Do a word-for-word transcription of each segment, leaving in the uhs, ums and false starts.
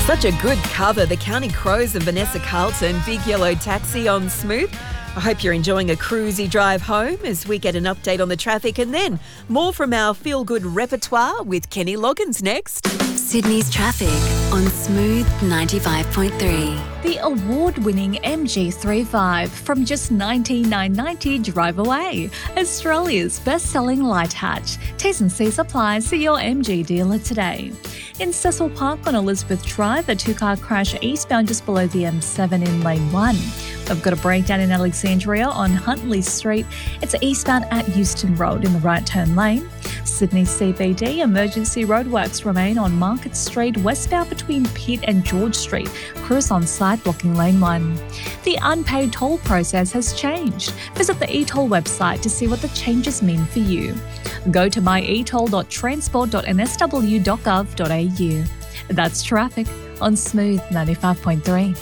Such a good cover, The Counting Crows and Vanessa Carlton, Big Yellow Taxi on Smooth. I hope you're enjoying a cruisy drive home as we get an update on the traffic, and then more from our feel-good repertoire with Kenny Loggins next. Sydney's traffic on Smooth ninety-five point three. The award-winning M G thirty-five from just nineteen thousand nine hundred ninety dollars drive away. Australia's best-selling light hatch. T's and C's apply. See your M G dealer today. In Cecil Park on Elizabeth Drive, a two-car crash eastbound just below the M seven in lane one. We've got a breakdown in Alexandria on Huntley Street. It's eastbound at Euston Road in the right turn lane. Sydney C B D emergency roadworks remain on Market Street westbound between Pitt and George Street. Crews on site blocking lane one. The unpaid toll process has changed. Visit the e-toll website to see what the changes mean for you. Go to my e toll dot transport dot n s w dot gov dot a u. That's traffic on Smooth ninety-five point three.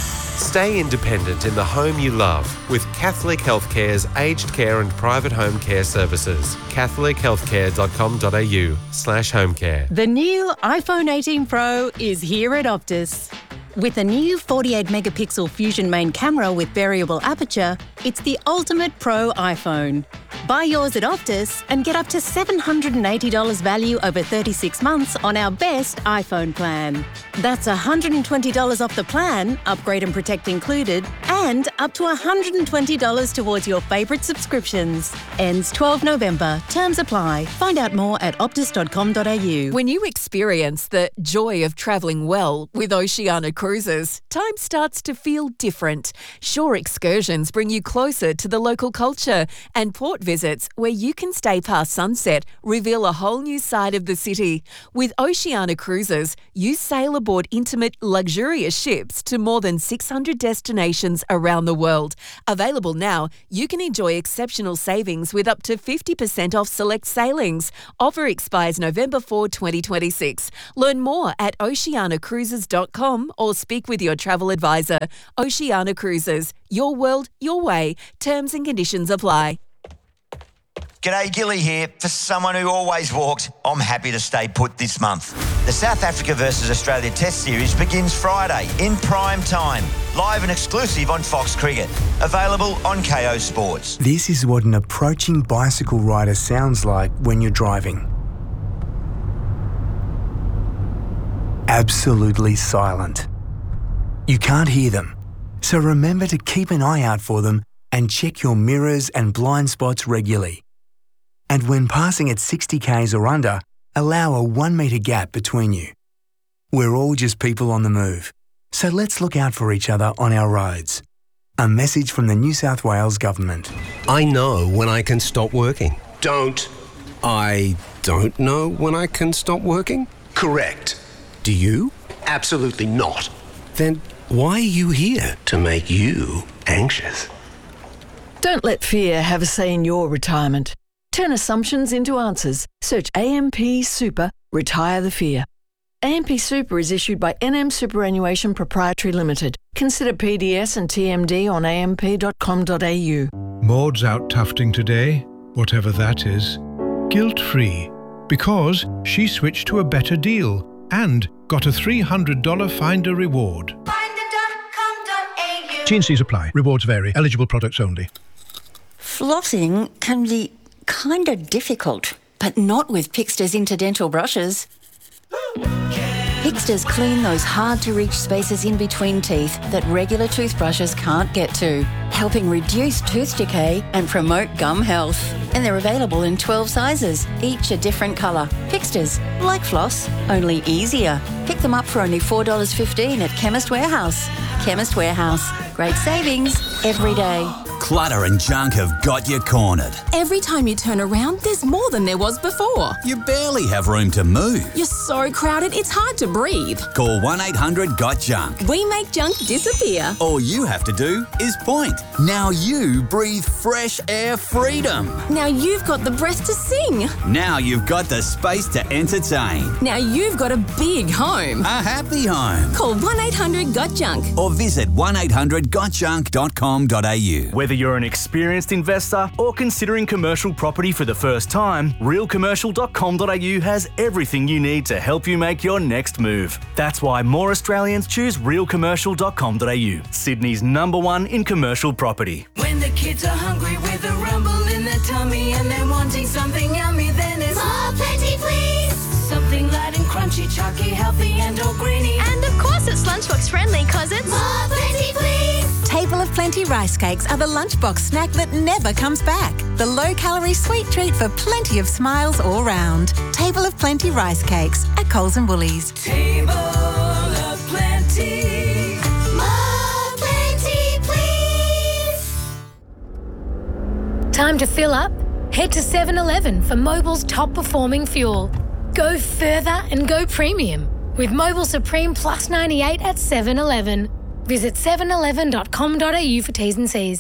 Stay independent in the home you love with Catholic Healthcare's aged care and private home care services. catholic healthcare dot com dot a u slash home care. The new iPhone eighteen Pro is here at Optus. With a new forty-eight megapixel Fusion main camera with variable aperture, it's the ultimate pro iPhone. Buy yours at Optus and get up to seven hundred eighty dollars value over thirty-six months on our best iPhone plan. That's one hundred twenty dollars off the plan, upgrade and protect included, and up to one hundred twenty dollars towards your favourite subscriptions. Ends twelfth November. Terms apply. Find out more at optus dot com dot a u. When you experience the joy of travelling well with Oceania Cruises, time starts to feel different. Shore excursions bring you closer to the local culture, and port visits where you can stay past sunset reveal a whole new side of the city. With Oceania Cruises, you sail aboard intimate, luxurious ships to more than six hundred destinations around the world. Available now, you can enjoy exceptional savings with up to fifty percent off select sailings. Offer expires November fourth, twenty twenty-six. Learn more at oceania cruises dot com or speak with your travel advisor. Oceania Cruises, your world, your way. Terms and conditions apply. G'day, Gilly here. For someone who always walked, I'm happy to stay put this month. The South Africa versus Australia Test Series begins Friday in prime time. Live and exclusive on Fox Cricket. Available on K O Sports. This is what an approaching bicycle rider sounds like when you're driving. Absolutely silent. You can't hear them, so remember to keep an eye out for them and check your mirrors and blind spots regularly. And when passing at sixty kays or under, allow a one metre gap between you. We're all just people on the move, so let's look out for each other on our roads. A message from the New South Wales Government. I know when I can stop working. Don't. I don't know when I can stop working? Correct. Do you? Absolutely not. Then why are you here? To make you anxious. Don't let fear have a say in your retirement. Turn assumptions into answers. Search A M P Super, Retire the Fear. A M P Super is issued by N M Superannuation Proprietary Limited. Consider P D S and T M D on a m p dot com dot a u. Maud's out tufting today, whatever that is, guilt-free, because she switched to a better deal and got a three hundred dollars Finder reward. finder dot com dot a u. T and C's apply. Rewards vary. Eligible products only. Flossing can be kind of difficult, but not with Pixter's Interdental brushes. Pixter's clean those hard-to-reach spaces in between teeth that regular toothbrushes can't get to, helping reduce tooth decay and promote gum health. And they're available in twelve sizes, each a different colour. Pixter's, like floss, only easier. Pick them up for only four dollars fifteen at Chemist Warehouse. Chemist Warehouse, great savings every day. Clutter and junk have got you cornered. Every time you turn around, there's more than there was before. You barely have room to move. You're so crowded, it's hard to breathe. Call one eight hundred got junk. We make junk disappear. All you have to do is point. Now you breathe fresh air freedom. Now you've got the breath to sing. Now you've got the space to entertain. Now you've got a big home. A happy home. Call one eight hundred got junk. Or visit one eight hundred got junk dot com dot a u. Whether Whether you're an experienced investor or considering commercial property for the first time, real commercial dot com dot a u has everything you need to help you make your next move. That's why more Australians choose real commercial dot com dot a u, Sydney's number one in commercial property. When the kids are hungry with a rumble in their tummy and they're wanting something yummy, then it's More Plenty, please. Something light and crunchy, chalky, healthy and all greeny. And of course it's lunchbox friendly, cause it's More Plenty, please. Table of Plenty rice cakes are the lunchbox snack that never comes back. The low-calorie sweet treat for plenty of smiles all round. Table of Plenty rice cakes at Coles and Woolies. Table of Plenty. More Plenty, please. Time to fill up? Head to seven eleven for Mobil's top performing fuel. Go further and go premium with Mobil Supreme Plus ninety-eight at seven eleven. Visit seven eleven dot com dot a u for T's and C's.